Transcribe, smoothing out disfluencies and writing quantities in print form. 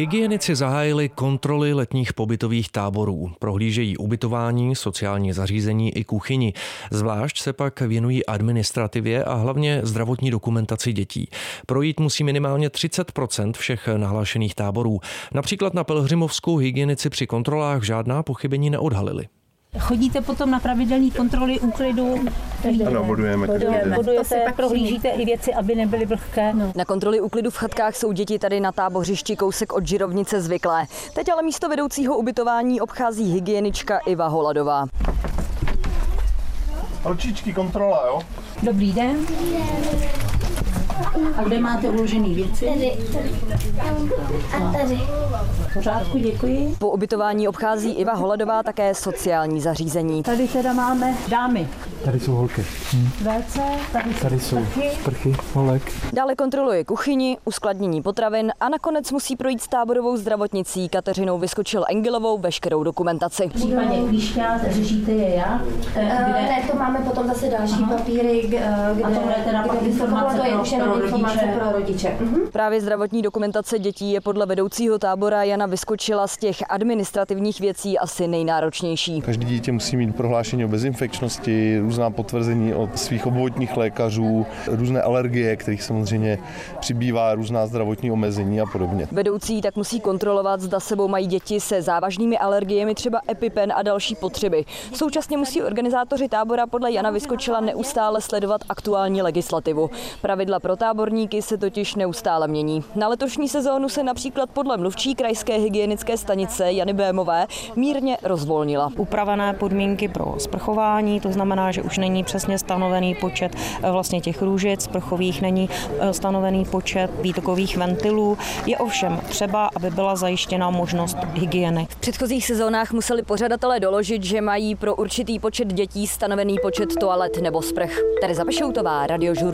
Hygienici zahájili kontroly letních pobytových táborů. Prohlížejí ubytování, sociální zařízení i kuchyni. Zvlášť se pak věnují administrativě a hlavně zdravotní dokumentaci dětí. Projít musí minimálně 30% všech nahlášených táborů. Například na Pelhřimovsku hygienici při kontrolách žádná pochybení neodhalili. Chodíte potom na pravidelné kontroly úklidu? Ano, bodujeme. Budujete, prohlížíte i věci, aby nebyly vlhké? No. Na kontroly úklidu v chatkách jsou děti tady na tábořišti kousek od Žirovnice zvyklé. Teď ale místo vedoucího ubytování obchází hygienička Iva Holadová. Holčičky, kontrola, jo? Dobrý den. A kde máte uložené věci? Tady. A tady. V pořádku, děkuji. Po ubytování obchází Iva Holadová také sociální zařízení. Tady teda máme dámy. Tady jsou holky. WC, Tady jsou sprchy, holek. Dále kontroluje kuchyni, uskladnění potravin a nakonec musí projít s táborovou zdravotnicí Kateřinou Vyskočil-Engelovou veškerou dokumentaci. V případě klíšťat řešíte je jak? Ne, to máme potom zase další papíry, kde teda pak informace pro rodiče. Právě zdravotní dokumentace dětí je podle vedoucího tábora Jana Vyskočila z těch administrativních věcí asi nejnáročnější. Každé dítě musí mít prohlášení o bezinfekčnosti, různá potvrzení od svých obvodních lékařů, různé alergie, kterých samozřejmě přibývá, různá zdravotní omezení a podobně. Vedoucí tak musí kontrolovat, zda sebou mají děti se závažnými alergiemi, třeba EpiPen a další potřeby. Současně musí organizátoři tábora podle Jana Vyskočila neustále sledovat aktuální legislativu. Pravidla pro táborníky se totiž neustále mění. Na letošní sezónu se například podle mluvčí krajské hygienické stanice Jany Bémové mírně rozvolnila. Upravené podmínky pro sprchování, to znamená, že už není přesně stanovený počet vlastně těch růžic sprchových, není stanovený počet výtokových ventilů. Je ovšem třeba, aby byla zajištěna možnost hygieny. V předchozích sezónách museli pořadatelé doložit, že mají pro určitý počet dětí stanovený počet toalet nebo sprch. Tereza Pešoutová, Radiožurnál.